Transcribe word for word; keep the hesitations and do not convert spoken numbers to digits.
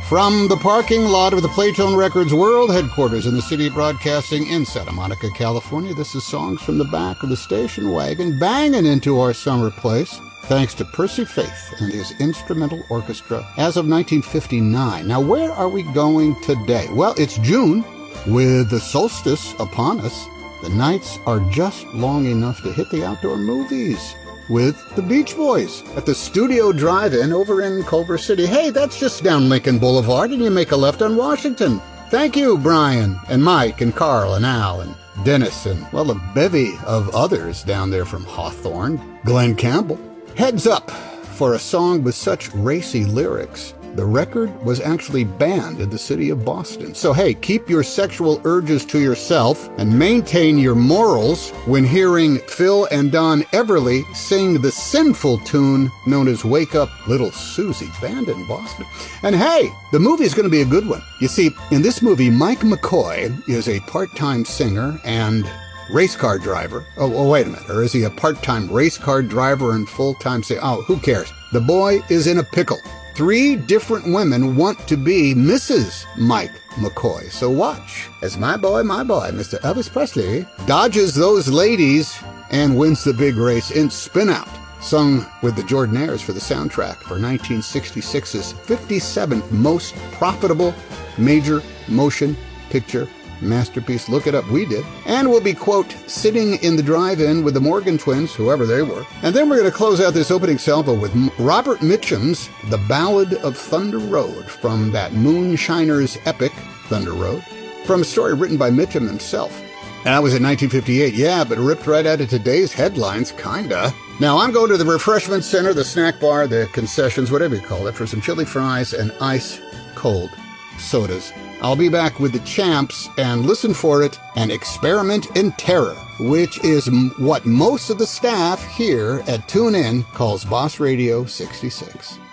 From the parking lot of the Playtone Records World Headquarters in the City of Broadcasting in Santa Monica, California, this is Songs from the Back of the Station Wagon, banging into our summer place, thanks to Percy Faith and his instrumental orchestra as of nineteen fifty-nine. Now, where are we going today? Well, it's June. With the solstice upon us, the nights are just long enough to hit the outdoor movies with the Beach Boys at the Studio Drive-In over in Culver City. Hey, that's just down Lincoln Boulevard, and you make a left on Washington. Thank you, Brian, and Mike, and Carl, and Al, and Dennis, and, well, a bevy of others down there from Hawthorne. Glenn Campbell. Heads up, for a song with such racy lyrics, the record was actually banned in the city of Boston. So hey, keep your sexual urges to yourself and maintain your morals when hearing Phil and Don Everly sing the sinful tune known as Wake Up Little Susie, banned in Boston. And hey, the movie is going to be a good one. You see, in this movie, Mike McCoy is a part-time singer and race car driver. Oh, oh, wait a minute. Or is he a part-time race car driver and full-time singer? Oh, who cares? The boy is in a pickle. Three different women want to be Missus Mike McCoy. So watch as my boy, my boy, Mister Elvis Presley, dodges those ladies and wins the big race in Spin Out, sung with the Jordanaires for the soundtrack for nineteen sixty-six's fifty-seventh most profitable major motion picture masterpiece. Look it up. We did. And we'll be, quote, sitting in the drive-in with the Morgan twins, whoever they were. And then we're going to close out this opening salvo with Robert Mitchum's The Ballad of Thunder Road from that Moonshiners epic, Thunder Road, from a story written by Mitchum himself. And that was in nineteen fifty-eight. Yeah, but ripped right out of today's headlines, kinda. Now, I'm going to the refreshment center, the snack bar, the concessions, whatever you call it, for some chili fries and ice-cold sodas. I'll be back with the champs and listen for it, an experiment in terror, which is m- what most of the staff here at TuneIn calls Boss Radio sixty-six.